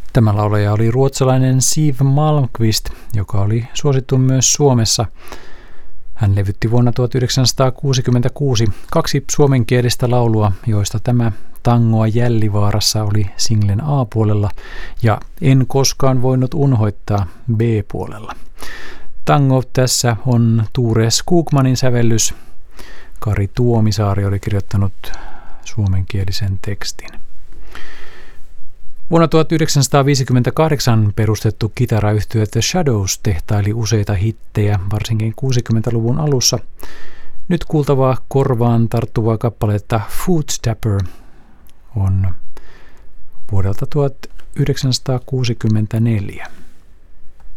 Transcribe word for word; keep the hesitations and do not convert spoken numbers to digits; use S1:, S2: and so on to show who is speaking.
S1: Tämä laulaja oli ruotsalainen Siw Malmkvist, joka oli suosittu myös Suomessa. Hän levytti vuonna tuhatyhdeksänsataakuusikymmentäkuusi kaksi suomenkielistä laulua, joista tämä Tangoa Jällivaarassa oli singlen A-puolella ja En koskaan voinut unhoittaa B-puolella. Tango tässä on Ture Skogmanin sävellys. Kari Tuomisaari oli kirjoittanut suomenkielisen tekstin. Vuonna tuhatyhdeksänsataaviisikymmentäkahdeksan perustettu kitarayhtye The Shadows tehtaili useita hittejä, varsinkin kuusikymmentäluvun alussa. Nyt kuultavaa korvaan tarttuvaa kappaletta Footstepper on vuodelta tuhatyhdeksänsataakuusikymmentäneljä.